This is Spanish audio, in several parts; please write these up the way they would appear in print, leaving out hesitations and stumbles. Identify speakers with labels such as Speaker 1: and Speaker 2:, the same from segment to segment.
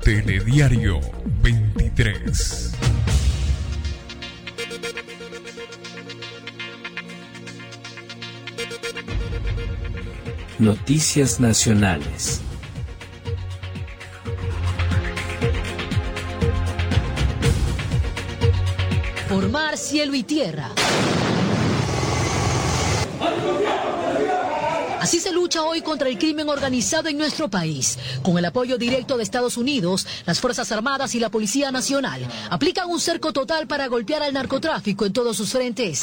Speaker 1: Telediario 23.
Speaker 2: Noticias nacionales.
Speaker 3: Por mar, cielo y tierra. Así se lucha hoy contra el crimen organizado en nuestro país. Con el apoyo directo de Estados Unidos, las Fuerzas Armadas y la Policía Nacional aplican un cerco total para golpear al narcotráfico en todos sus frentes.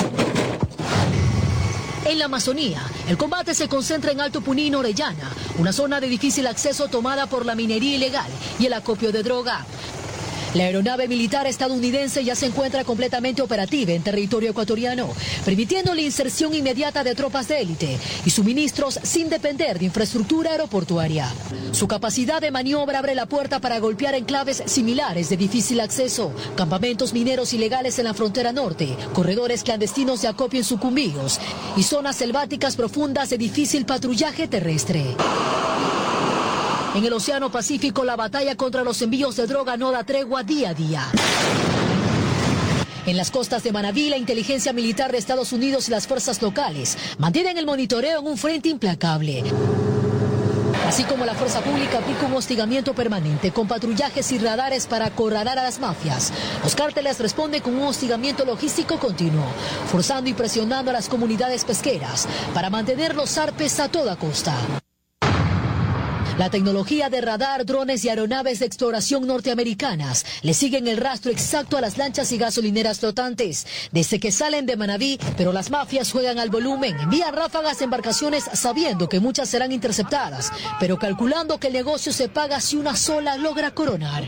Speaker 3: En la Amazonía, el combate se concentra en Alto Puní, Orellana, una zona de difícil acceso tomada por la minería ilegal y el acopio de droga. La aeronave militar estadounidense ya se encuentra completamente operativa en territorio ecuatoriano, permitiendo la inserción inmediata de tropas de élite y suministros sin depender de infraestructura aeroportuaria. Su capacidad de maniobra abre la puerta para golpear enclaves similares de difícil acceso, campamentos mineros ilegales en la frontera norte, corredores clandestinos de acopio en sucumbíos y zonas selváticas profundas de difícil patrullaje terrestre. En el Océano Pacífico, la batalla contra los envíos de droga no da tregua día a día. En las costas de Manabí, la inteligencia militar de Estados Unidos y las fuerzas locales mantienen el monitoreo en un frente implacable. Así como la fuerza pública aplica un hostigamiento permanente con patrullajes y radares para acorralar a las mafias, los cárteles responden con un hostigamiento logístico continuo, forzando y presionando a las comunidades pesqueras para mantener los zarpes a toda costa. La tecnología de radar, drones y aeronaves de exploración norteamericanas le siguen el rastro exacto a las lanchas y gasolineras flotantes, desde que salen de Manabí, pero las mafias juegan al volumen, envían ráfagas de embarcaciones sabiendo que muchas serán interceptadas, pero calculando que el negocio se paga si una sola logra coronar.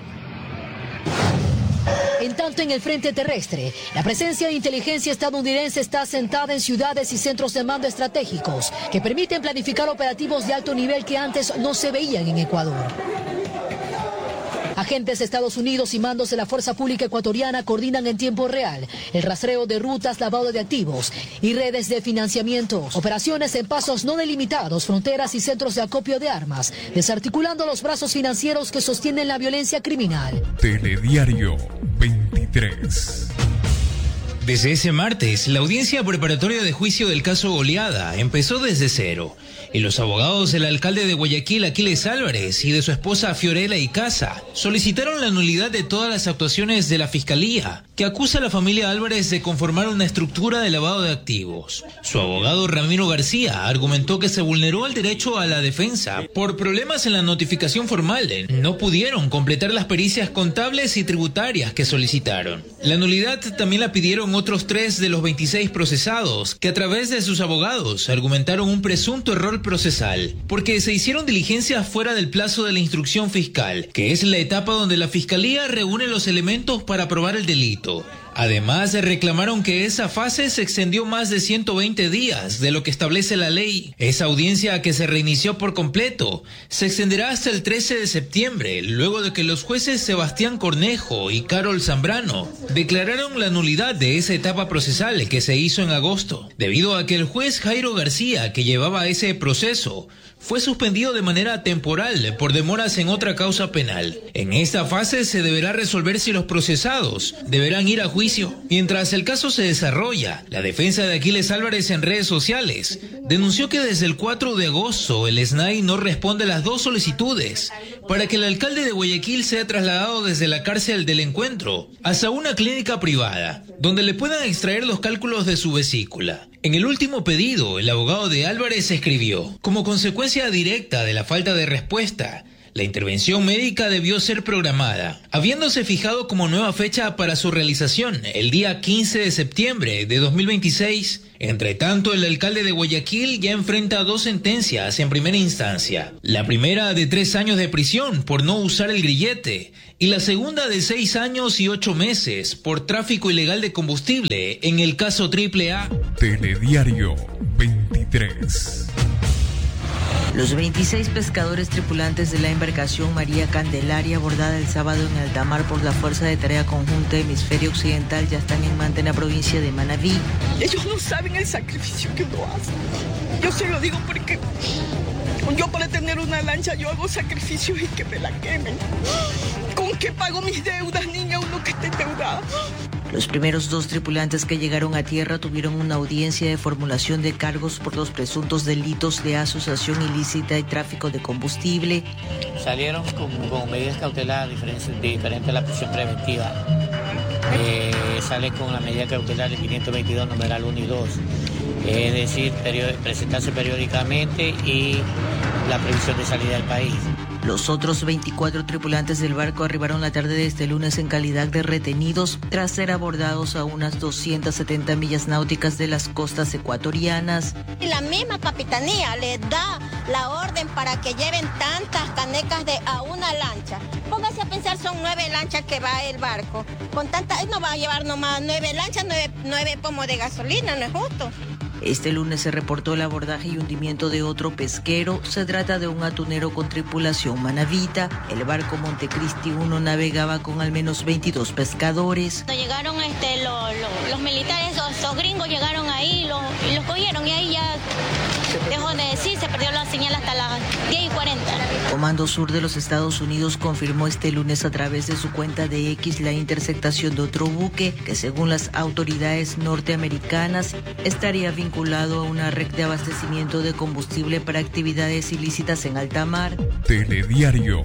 Speaker 3: En tanto, en el frente terrestre, la presencia de inteligencia estadounidense está asentada en ciudades y centros de mando estratégicos que permiten planificar operativos de alto nivel que antes no se veían en Ecuador. Agentes de Estados Unidos y mandos de la Fuerza Pública Ecuatoriana coordinan en tiempo real el rastreo de rutas, lavado de activos y redes de financiamiento. Operaciones en pasos no delimitados, fronteras y centros de acopio de armas, desarticulando los brazos financieros que sostienen la violencia criminal.
Speaker 1: Telediario 23.
Speaker 4: Desde ese martes, la audiencia preparatoria de juicio del caso Goleada empezó desde cero. Y los abogados del alcalde de Guayaquil, Aquiles Álvarez, y de su esposa Fiorella Icaza solicitaron la nulidad de todas las actuaciones de la Fiscalía, que acusa a la familia Álvarez de conformar una estructura de lavado de activos. Su abogado Ramiro García argumentó que se vulneró el derecho a la defensa por problemas en la notificación formal. No pudieron completar las pericias contables y tributarias que solicitaron. La nulidad también la pidieron otros 3 de los 26 procesados, que a través de sus abogados argumentaron un presunto error procesal, porque se hicieron diligencias fuera del plazo de la instrucción fiscal, que es la etapa donde la Fiscalía reúne los elementos para probar el delito. Además, reclamaron que esa fase se extendió más de 120 días de lo que establece la ley. Esa audiencia, que se reinició por completo, se extenderá hasta el 13 de septiembre, luego de que los jueces Sebastián Cornejo y Carol Zambrano declararon la nulidad de esa etapa procesal que se hizo en agosto, debido a que el juez Jairo García, que llevaba ese proceso, fue suspendido de manera temporal por demoras en otra causa penal. En esta fase se deberá resolver si los procesados deberán ir a juicio. Mientras el caso se desarrolla, la defensa de Aquiles Álvarez en redes sociales denunció que desde el 4 de agosto el SNAI no responde a las 2 solicitudes para que el alcalde de Guayaquil sea trasladado desde la cárcel del Encuentro hasta una clínica privada, donde le puedan extraer los cálculos de su vesícula. En el último pedido, el abogado de Álvarez escribió: como consecuencia directa de la falta de respuesta, la intervención médica debió ser programada, habiéndose fijado como nueva fecha para su realización el día 15 de septiembre de 2026. Entre tanto, el alcalde de Guayaquil ya enfrenta 2 sentencias en primera instancia. La primera de 3 años de prisión por no usar el grillete y la segunda de 6 años y 8 meses por tráfico ilegal de combustible en el caso AAA.
Speaker 1: Telediario 23.
Speaker 5: Los 26 pescadores tripulantes de la embarcación María Candelaria, abordada el sábado en alta mar por la Fuerza de Tarea Conjunta Hemisferio Occidental, ya están en Manta, en la provincia de Manabí.
Speaker 6: Ellos no saben el sacrificio que uno hace. Yo se lo digo porque Yo para tener una lancha yo hago sacrificios y que me la quemen. ¿Con qué pago mis deudas, niña, uno que esté endeudada?
Speaker 5: Los primeros 2 tripulantes que llegaron a tierra tuvieron una audiencia de formulación de cargos por los presuntos delitos de asociación ilícita y tráfico de combustible.
Speaker 7: Salieron con medidas cautelares diferentes a la prisión preventiva. Sale con la medida cautelar del 522, numeral 1 y 2. Es decir, presentarse periódicamente y la previsión de salida del país.
Speaker 5: Los otros 24 tripulantes del barco arribaron la tarde de este lunes en calidad de retenidos tras ser abordados a unas 270 millas náuticas de las costas ecuatorianas.
Speaker 8: La misma capitanía les da la orden para que lleven tantas canecas a una lancha. Póngase a pensar, son 9 lanchas que va el barco. Con tantas, no va a llevar nomás 9 lanchas, 9 pomos de gasolina, no es justo.
Speaker 5: Este lunes se reportó el abordaje y hundimiento de otro pesquero. Se trata de un atunero con tripulación manabita. El barco Montecristi 1 navegaba con al menos 22 pescadores.
Speaker 8: Cuando llegaron los militares, los gringos llegaron ahí y los cogieron y ahí ya dejó de decir, se perdió la señal hasta las 10:40.
Speaker 5: Comando Sur de los Estados Unidos confirmó este lunes a través de su cuenta de X la interceptación de otro buque que, según las autoridades norteamericanas, estaría vinculado a una red de abastecimiento de combustible para actividades ilícitas en alta mar.
Speaker 1: Telediario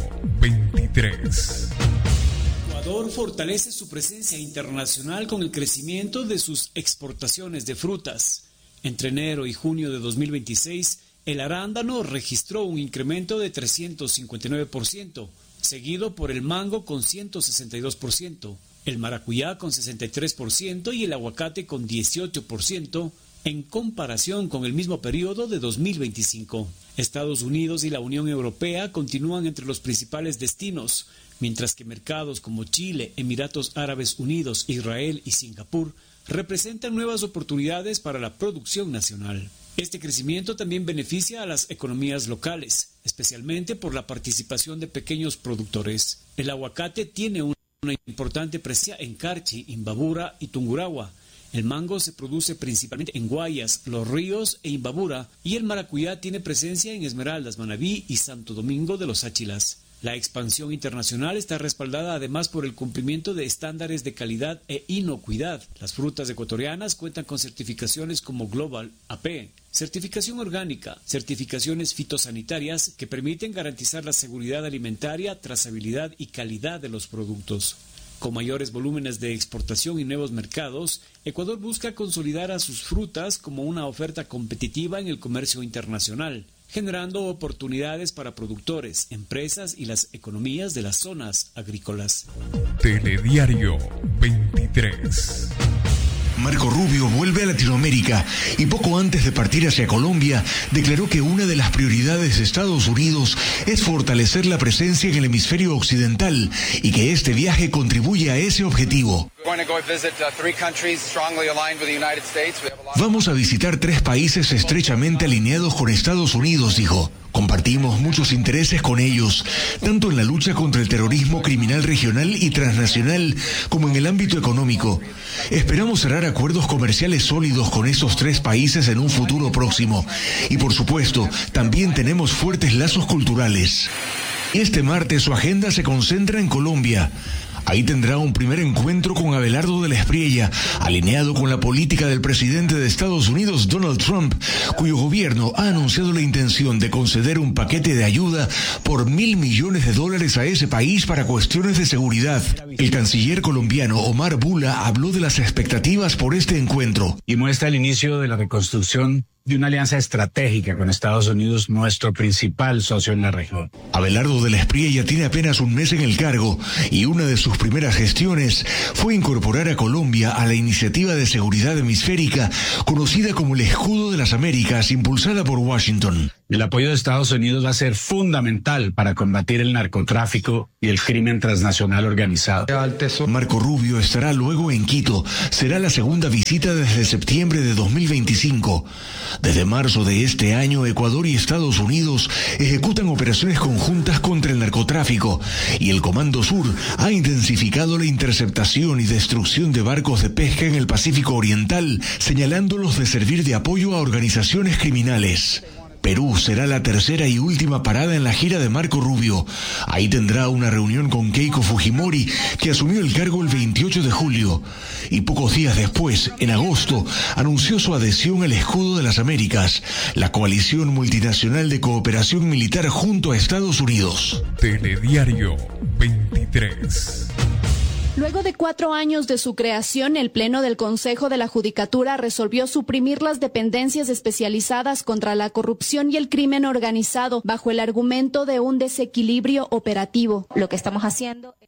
Speaker 1: 23.
Speaker 9: Ecuador fortalece su presencia internacional con el crecimiento de sus exportaciones de frutas. Entre enero y junio de 2026, el arándano registró un incremento de 359%, seguido por el mango con 162%, el maracuyá con 63% y el aguacate con 18%, en comparación con el mismo periodo de 2025. Estados Unidos y la Unión Europea continúan entre los principales destinos, mientras que mercados como Chile, Emiratos Árabes Unidos, Israel y Singapur representan nuevas oportunidades para la producción nacional. Este crecimiento también beneficia a las economías locales, especialmente por la participación de pequeños productores. El aguacate tiene una importante presencia en Carchi, Imbabura y Tungurahua. El mango se produce principalmente en Guayas, Los Ríos e Imbabura, y el maracuyá tiene presencia en Esmeraldas, Manabí y Santo Domingo de los Áchilas. La expansión internacional está respaldada además por el cumplimiento de estándares de calidad e inocuidad. Las frutas ecuatorianas cuentan con certificaciones como Global AP, certificación orgánica, certificaciones fitosanitarias que permiten garantizar la seguridad alimentaria, trazabilidad y calidad de los productos. Con mayores volúmenes de exportación y nuevos mercados, Ecuador busca consolidar a sus frutas como una oferta competitiva en el comercio internacional, generando oportunidades para productores, empresas y las economías de las zonas agrícolas.
Speaker 1: Telediario 23.
Speaker 10: Marco Rubio vuelve a Latinoamérica y poco antes de partir hacia Colombia declaró que una de las prioridades de Estados Unidos es fortalecer la presencia en el hemisferio occidental y que este viaje contribuye a ese objetivo. Vamos a visitar 3 países estrechamente alineados con Estados Unidos, dijo. Compartimos muchos intereses con ellos, tanto en la lucha contra el terrorismo criminal regional y transnacional como en el ámbito económico. Esperamos cerrar acuerdos comerciales sólidos con esos 3 países en un futuro próximo. Y por supuesto, también tenemos fuertes lazos culturales. Este martes su agenda se concentra en Colombia. Ahí tendrá un primer encuentro con Abelardo de la Espriella, alineado con la política del presidente de Estados Unidos, Donald Trump, cuyo gobierno ha anunciado la intención de conceder un paquete de ayuda por $1.000 millones a ese país para cuestiones de seguridad. El canciller colombiano Omar Bula habló de las expectativas por este encuentro.
Speaker 11: Y muestra el inicio de la reconstrucción de una alianza estratégica con Estados Unidos, nuestro principal socio en la región.
Speaker 10: Abelardo de la Espriella tiene apenas un mes en el cargo y una de sus primeras gestiones fue incorporar a Colombia a la iniciativa de seguridad hemisférica conocida como el Escudo de las Américas, impulsada por Washington.
Speaker 11: El apoyo de Estados Unidos va a ser fundamental para combatir el narcotráfico y el crimen transnacional organizado.
Speaker 10: Marco Rubio estará luego en Quito. Será la segunda visita desde septiembre de 2025. Desde marzo de este año, Ecuador y Estados Unidos ejecutan operaciones conjuntas contra el narcotráfico y el Comando Sur ha intensificado la interceptación y destrucción de barcos de pesca en el Pacífico Oriental, señalándolos de servir de apoyo a organizaciones criminales. Perú será la tercera y última parada en la gira de Marco Rubio. Ahí tendrá una reunión con Keiko Fujimori, que asumió el cargo el 28 de julio. Y pocos días después, en agosto, anunció su adhesión al Escudo de las Américas, la coalición multinacional de cooperación militar junto a Estados Unidos.
Speaker 1: Telediario 23.
Speaker 12: Luego de 4 años de su creación, el Pleno del Consejo de la Judicatura resolvió suprimir las dependencias especializadas contra la corrupción y el crimen organizado bajo el argumento de un desequilibrio operativo.
Speaker 13: Lo que estamos haciendo